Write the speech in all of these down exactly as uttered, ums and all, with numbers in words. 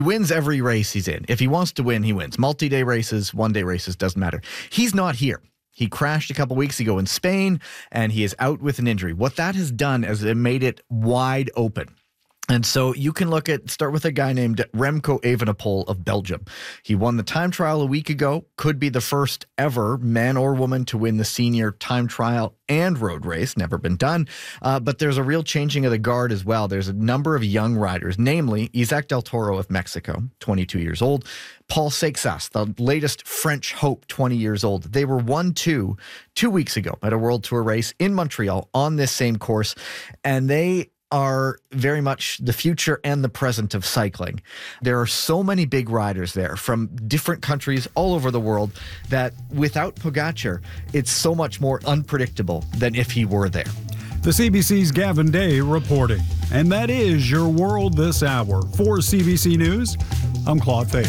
Wins every race he's in. If he wants to win, he wins. Multi-day races, one-day races, doesn't matter. He's not here. He crashed a couple weeks ago in Spain, and he is out with an injury. What that has done is it made it wide open. And so you can look at, start with a guy named Remco Evenepoel of Belgium. He won the time trial a week ago, could be the first ever man or woman to win the senior time trial and road race, never been done. Uh, but there's a real changing of the guard as well. There's a number of young riders, namely Isaac Del Toro of Mexico, twenty-two years old, Paul Seixas, the latest French hope, twenty years old. They were one two two weeks ago at a World Tour race in Montreal on this same course, and they are very much the future and the present of cycling. There are so many big riders there from different countries all over the world that without Pogačar, it's so much more unpredictable than if he were there. The C B C's Gavin Day reporting. And that is your world this hour. For C B C News, I'm Claude Fay.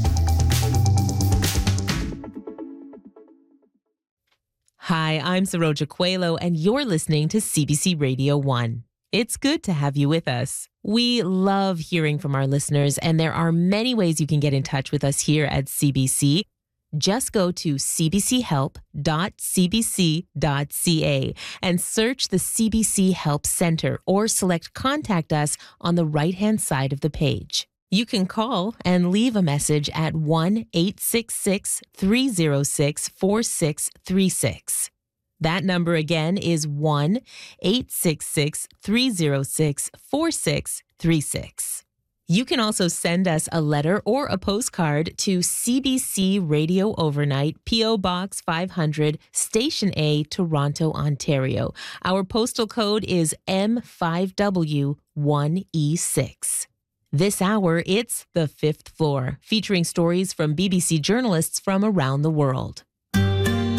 Hi, I'm Saroja Coelho, and you're listening to C B C Radio one. It's good to have you with us. We love hearing from our listeners, and there are many ways you can get in touch with us here at C B C. Just go to c b c help dot c b c dot c a and search the C B C Help Center or select Contact Us on the right-hand side of the page. You can call and leave a message at one eight six six, three zero six, four six three six. That number again is one eight six six, three zero six, four six three six. You can also send us a letter or a postcard to C B C Radio Overnight, P O Box five hundred, Station A, Toronto, Ontario. Our postal code is M five W one E six. This hour, it's The Fifth Floor, featuring stories from B B C journalists from around the world.